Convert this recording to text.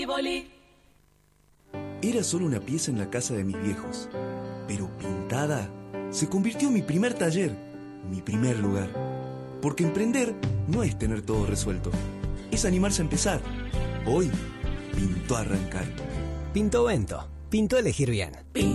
Era solo una pieza en la casa de mis viejos, pero pintada se convirtió en mi primer taller, mi primer lugar. Porque emprender no es tener todo resuelto, es animarse a empezar. Hoy pintó arrancar. Pinto Bento. Pintó elegir bien.